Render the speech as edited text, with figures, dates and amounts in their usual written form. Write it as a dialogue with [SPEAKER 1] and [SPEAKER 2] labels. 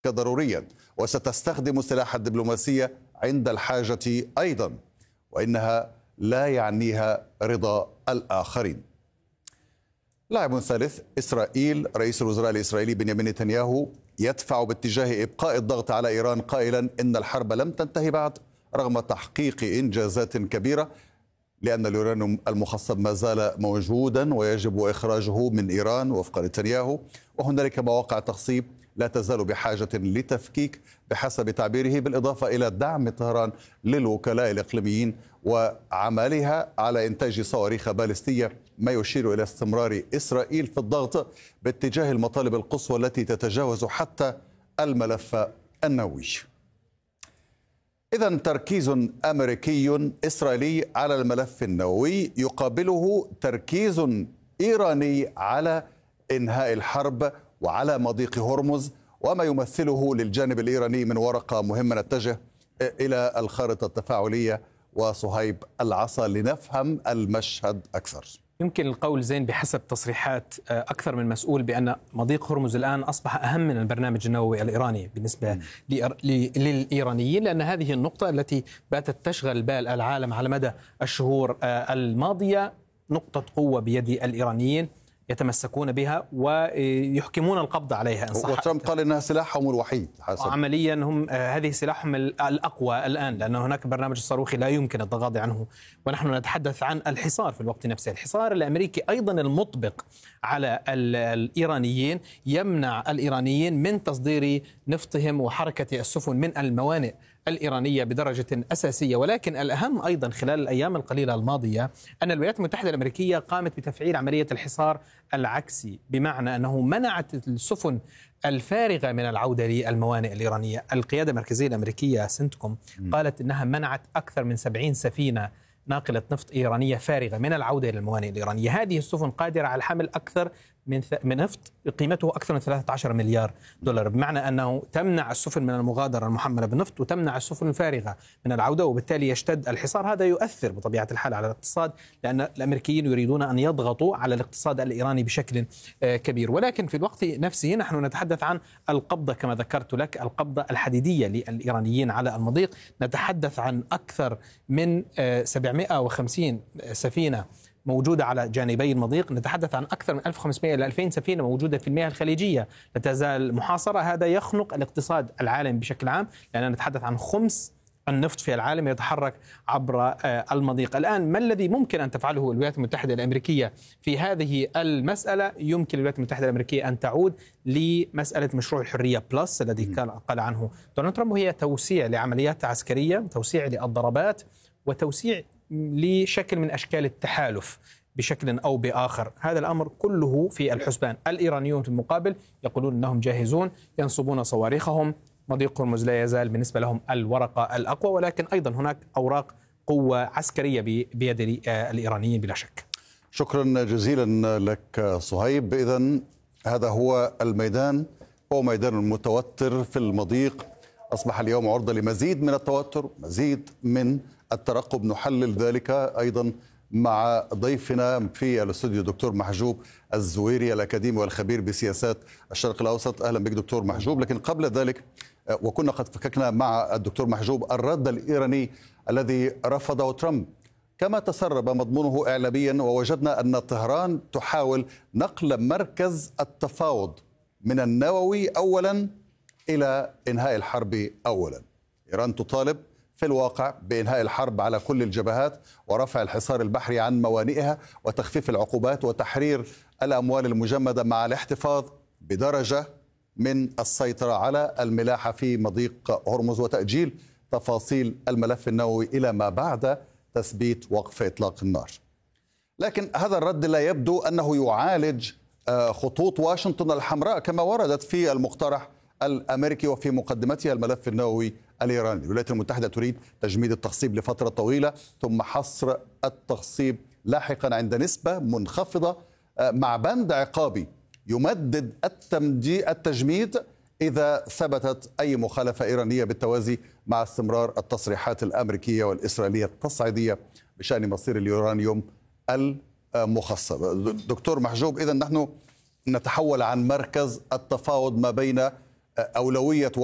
[SPEAKER 1] ضروريا، وستستخدم السلاح الدبلوماسية عند الحاجة أيضا، وإنها لا يعنيها رضا الآخرين. لاعب ثالث، إسرائيل. رئيس الوزراء الإسرائيلي بنيامين نتنياهو يدفع باتجاه إبقاء الضغط على إيران، قائلا إن الحرب لم تنتهي بعد رغم تحقيق إنجازات كبيرة، لأن اليورانيوم المخصب ما زال موجودا ويجب إخراجه من إيران وفق نتنياهو، وهنالك مواقع تخصيب لا تزال بحاجة لتفكيك بحسب تعبيره، بالإضافة إلى دعم طهران للوكلاء الإقليميين وعملها على إنتاج صواريخ باليستية، ما يشير إلى استمرار إسرائيل في الضغط باتجاه المطالب القصوى التي تتجاوز حتى الملف النووي. إذن تركيز أمريكي إسرائيلي على الملف النووي يقابله تركيز إيراني على إنهاء الحرب وعلى مضيق هرمز، وما يمثله للجانب الإيراني من ورقة مهمة. نتجه إلى الخارطة التفاعلية وصهيب العصا لنفهم المشهد أكثر.
[SPEAKER 2] يمكن القول زين بحسب تصريحات أكثر من مسؤول بأن مضيق هرمز الآن أصبح أهم من البرنامج النووي الإيراني بالنسبة للإيرانيين، لأن هذه النقطة التي باتت تشغل بال العالم على مدى الشهور الماضية نقطة قوة بيد الإيرانيين يتمسكون بها ويحكمون القبض عليها.
[SPEAKER 1] وترامب قال إنها سلاحهم الوحيد
[SPEAKER 2] عمليا هم هذه سلاحهم الأقوى الآن، لأن هناك برنامج الصاروخي لا يمكن التغاضي عنه، ونحن نتحدث عن الحصار في الوقت نفسه. الحصار الأمريكي أيضا المطبق على الإيرانيين يمنع الإيرانيين من تصدير نفطهم وحركة السفن من الموانئ الإيرانية بدرجة أساسية. ولكن الأهم أيضا خلال الأيام القليلة الماضية أن الولايات المتحدة الأمريكية قامت بتفعيل عملية الحصار العكسي، بمعنى أنه منعت السفن الفارغة من العودة للموانئ الإيرانية. القيادة المركزية الأمريكية سنتكوم قالت أنها منعت أكثر من 70 سفينة ناقلة نفط إيرانية فارغة من العودة إلى الموانئ الإيرانية. هذه السفن قادرة على حمل أكثر من نفط قيمته أكثر من 13 مليار دولار، بمعنى أنه تمنع السفن من المغادرة المحملة بالنفط وتمنع السفن الفارغة من العودة، وبالتالي يشتد الحصار. هذا يؤثر بطبيعة الحال على الاقتصاد، لأن الأمريكيين يريدون أن يضغطوا على الاقتصاد الإيراني بشكل كبير. ولكن في الوقت نفسه نحن نتحدث عن القبضة كما ذكرت لك، القبضة الحديدية للإيرانيين على المضيق. نتحدث عن أكثر من 750 سفينة موجودة على جانبي المضيق، نتحدث عن أكثر من 1500 إلى 2000 سفينة موجودة في المياه الخليجية لا تزال محاصرة. هذا يخنق الاقتصاد العالمي بشكل عام، لأننا نتحدث عن خمس النفط في العالم يتحرك عبر المضيق. الآن ما الذي ممكن أن تفعله الولايات المتحدة الأمريكية في هذه المسألة؟ يمكن الولايات المتحدة الأمريكية أن تعود لمسألة مشروع الحرية بلس الذي قال عنه دونالد ترامب، وهي توسيع لعمليات عسكرية، توسيع للضربات، وتوسيع لشكل من أشكال التحالف بشكل أو بآخر. هذا الأمر كله في الحسبان. الإيرانيون في المقابل يقولون أنهم جاهزون، ينصبون صواريخهم. مضيق هرمز لا يزال بالنسبة لهم الورقة الأقوى، ولكن أيضا هناك أوراق قوة عسكرية بيد الإيرانيين بلا شك.
[SPEAKER 1] شكرا جزيلا لك صهيب. إذن هذا هو الميدان، هو ميدان متوتر في المضيق، أصبح اليوم عرضة لمزيد من التوتر، مزيد من الترقب. نحلل ذلك أيضا مع ضيفنا في الاستوديو دكتور محجوب الزويري، الأكاديمي والخبير بسياسات الشرق الأوسط. أهلا بك دكتور محجوب. لكن قبل ذلك، وكنا قد فككنا مع الدكتور محجوب الرد الإيراني الذي رفضه ترامب، كما تسرب مضمونه إعلاميا، ووجدنا أن طهران تحاول نقل مركز التفاوض من النووي أولا إلى إنهاء الحرب أولا. إيران تطالب في الواقع بإنهاء الحرب على كل الجبهات ورفع الحصار البحري عن موانئها وتخفيف العقوبات وتحرير الأموال المجمدة، مع الاحتفاظ بدرجة من السيطرة على الملاحة في مضيق هرمز وتأجيل تفاصيل الملف النووي إلى ما بعد تثبيت وقف إطلاق النار. لكن هذا الرد لا يبدو أنه يعالج خطوط واشنطن الحمراء كما وردت في المقترح الأمريكي وفي مقدمتها الملف النووي الإيراني. الولايات المتحدة تريد تجميد التخصيب لفترة طويلة ثم حصر التخصيب لاحقا عند نسبة منخفضة، مع بند عقابي يمدد التجميد إذا ثبتت أي مخالفة إيرانية، بالتوازي مع استمرار التصريحات الأمريكية والإسرائيلية التصعيدية بشأن مصير اليورانيوم المخصب. دكتور محجوب، إذن نحن نتحول عن مركز التفاوض ما بين أولوية